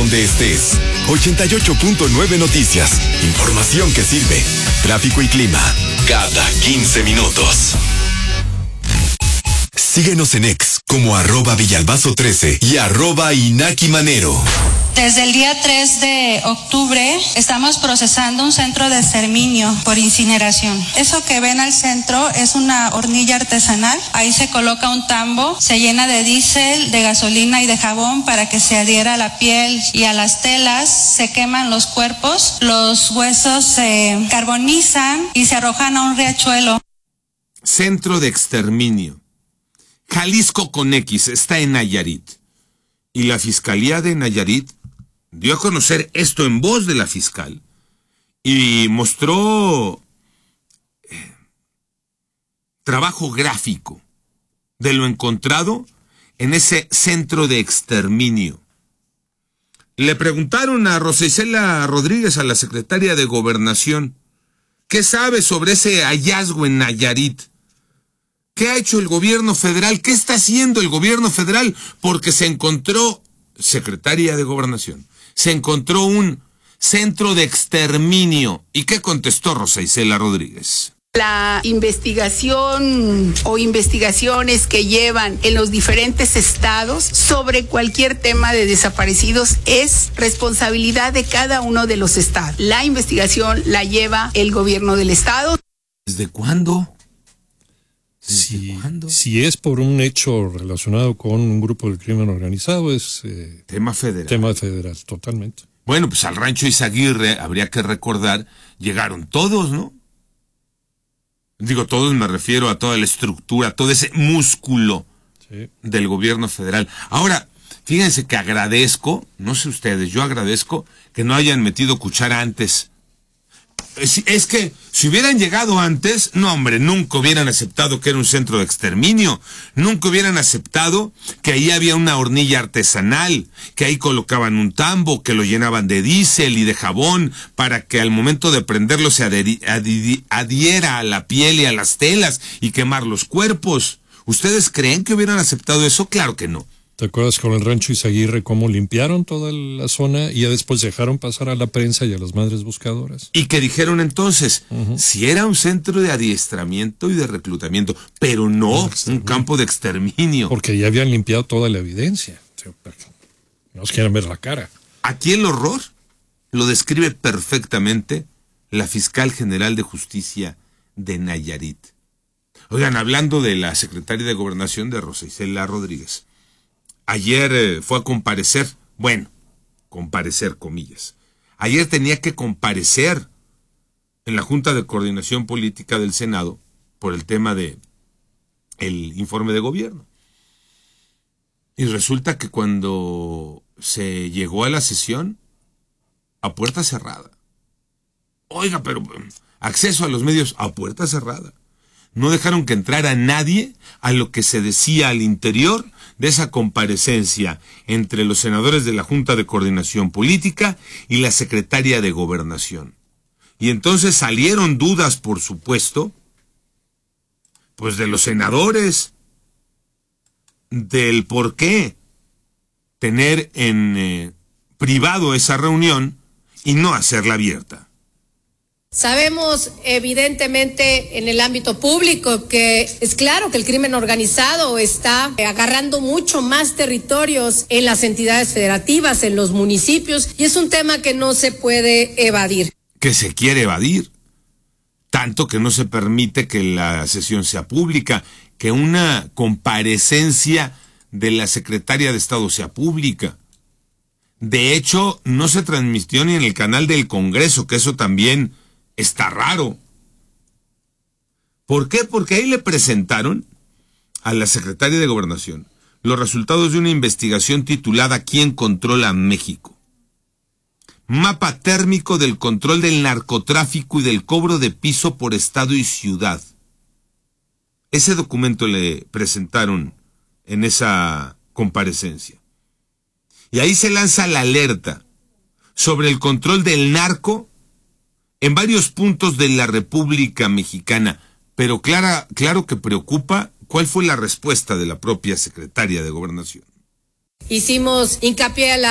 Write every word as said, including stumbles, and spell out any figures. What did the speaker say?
donde estés. ochenta y ocho punto nueve Noticias. Información que sirve. Tráfico y clima cada quince minutos. Síguenos en X como arroba Villalbazo trece y arroba Inaki Manero. Desde el día tres de octubre estamos procesando un centro de exterminio por incineración. Eso que ven al centro es una hornilla artesanal. Ahí se coloca un tambo, se llena de diésel, de gasolina y de jabón para que se adhiera a la piel y a las telas. Se queman los cuerpos, los huesos se carbonizan y se arrojan a un riachuelo. Centro de exterminio. Jalisco con X está en Nayarit. Y la Fiscalía de Nayarit dio a conocer esto en voz de la fiscal y mostró eh, trabajo gráfico de lo encontrado en ese centro de exterminio. Le preguntaron a Rosa Isela Rodríguez, a la secretaria de Gobernación, ¿qué sabe sobre ese hallazgo en Nayarit? ¿Qué ha hecho el gobierno federal? ¿Qué está haciendo el gobierno federal? Porque se encontró, secretaria de Gobernación, se encontró un centro de exterminio. ¿Y qué contestó Rosa Isela Rodríguez? La investigación o investigaciones que llevan en los diferentes estados sobre cualquier tema de desaparecidos es responsabilidad de cada uno de los estados. La investigación la lleva el gobierno del estado. ¿Desde cuándo? Si, si es por un hecho relacionado con un grupo del crimen organizado, es eh, tema federal. Tema federal, totalmente. Bueno, pues al rancho Izaguirre, habría que recordar, llegaron todos, ¿no? Digo, todos me refiero a toda la estructura, todo ese músculo sí. del gobierno federal. Ahora, fíjense que agradezco, no sé ustedes, yo agradezco que no hayan metido cuchara antes. Es, es que si hubieran llegado antes, no hombre, nunca hubieran aceptado que era un centro de exterminio, nunca hubieran aceptado que ahí había una hornilla artesanal, que ahí colocaban un tambo, que lo llenaban de diésel y de jabón para que al momento de prenderlo se adheri, adhi, adhiera a la piel y a las telas y quemar los cuerpos. ¿Ustedes creen que hubieran aceptado eso? Claro que no. ¿Te acuerdas con el rancho Izaguirre cómo limpiaron toda la zona y ya después dejaron pasar a la prensa y a las madres buscadoras? Y que dijeron entonces, uh-huh. si era un centro de adiestramiento y de reclutamiento, pero no un campo de exterminio. Porque ya habían limpiado toda la evidencia. No nos quieren ver la cara. Aquí el horror lo describe perfectamente la fiscal general de justicia de Nayarit. Oigan, hablando de la secretaria de Gobernación de Rosa Isela Rodríguez. Ayer eh, fue a comparecer, bueno, comparecer, comillas. Ayer tenía que comparecer en la Junta de Coordinación Política del Senado por el tema de el informe de gobierno. Y resulta que cuando se llegó a la sesión, a puerta cerrada. Oiga, pero acceso a los medios a puerta cerrada. No dejaron que entrara nadie a lo que se decía al interior de esa comparecencia entre los senadores de la Junta de Coordinación Política y la secretaria de Gobernación. Y entonces salieron dudas, por supuesto, pues de los senadores, del por qué tener en eh, privado esa reunión y no hacerla abierta. Sabemos evidentemente en el ámbito público que es claro que el crimen organizado está agarrando mucho más territorios en las entidades federativas, en los municipios, y es un tema que no se puede evadir. Que se quiere evadir, tanto que no se permite que la sesión sea pública, que una comparecencia de la secretaria de Estado sea pública. De hecho, no se transmitió ni en el canal del Congreso, que eso también está raro. ¿Por qué? Porque ahí le presentaron a la secretaria de Gobernación los resultados de una investigación titulada ¿Quién controla México? Mapa térmico del control del narcotráfico y del cobro de piso por estado y ciudad. Ese documento le presentaron en esa comparecencia. Y ahí se lanza la alerta sobre el control del narco en varios puntos de la República Mexicana, pero clara, claro que preocupa cuál fue la respuesta de la propia secretaria de Gobernación. Hicimos hincapié a la